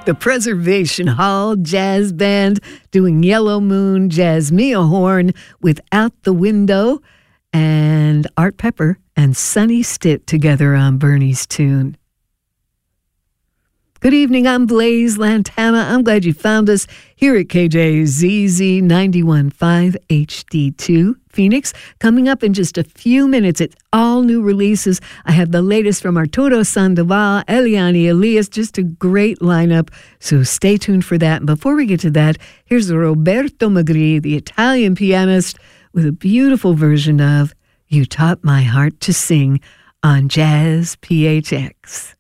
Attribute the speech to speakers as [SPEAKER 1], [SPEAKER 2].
[SPEAKER 1] The Preservation Hall Jazz Band doing Yellow Moon, Jazzmia Horn with Out the Window, and Art Pepper and Sonny Stitt together on Bernie's tune. Good evening, I'm Blaze Lantana. I'm glad you found us here at KJZZ 91.5 HD2 Phoenix. Coming up in just a few minutes, it's all new releases. I have the latest from Arturo Sandoval, Eliane Elias, just a great lineup, so stay tuned for that. And before we get to that, here's Roberto Magri, the Italian pianist, with a beautiful version of You Taught My Heart to Sing on Jazz PHX.